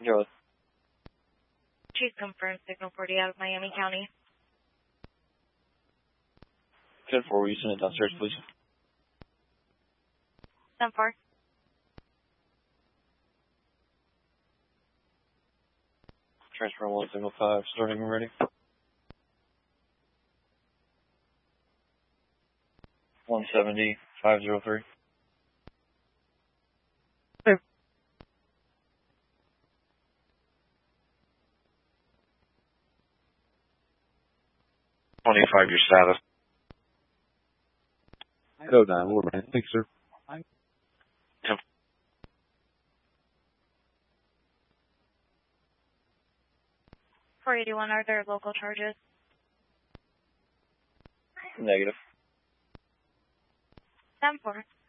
Go. Chief confirmed signal 40 out of Miami County. 10-4, will you send it downstairs, please? 10-4. Transfer 1, signal 5, starting and ready. 170, 503. Okay. 25, your status. Go 9, we'll remain. Thanks, sir. 481, are there local charges? Negative. 10-4.